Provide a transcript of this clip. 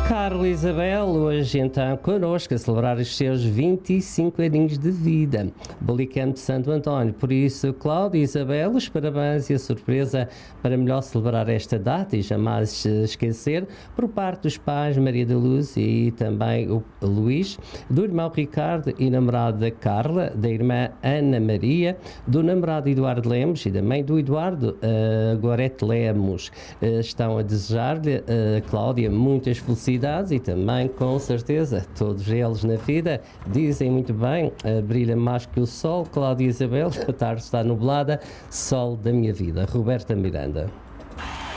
Carla Isabel, hoje então connosco a celebrar os seus 25 aninhos de vida. Bolicante de Santo António. Por isso, Cláudia e Isabel, os parabéns e a surpresa para melhor celebrar esta data e jamais esquecer, por parte dos pais Maria da Luz e também o Luís, do irmão Ricardo e namorada Carla, da irmã Ana Maria, do namorado Eduardo Lemos e da mãe do Eduardo, Gorete Lemos. Estão a desejar-lhe, Cláudia, muitas felicidades e também, com certeza, todos eles na vida dizem muito bem, brilha mais que o sol. Cláudia Isabel, a tarde está nublada, sol da minha vida. Roberta Miranda.